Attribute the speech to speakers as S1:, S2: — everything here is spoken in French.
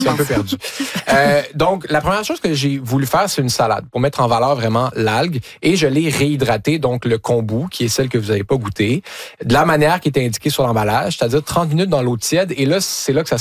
S1: C'est un peu perdu. Donc, la première chose que j'ai voulu faire, c'est une salade pour mettre en valeur vraiment l'algue. Et je l'ai réhydraté, donc le kombu, qui est celle que vous n'avez pas goûtée, de la manière qui était indiquée sur l'emballage, c'est-à-dire 30 minutes dans l'eau tiède. Et là, c'est là que ça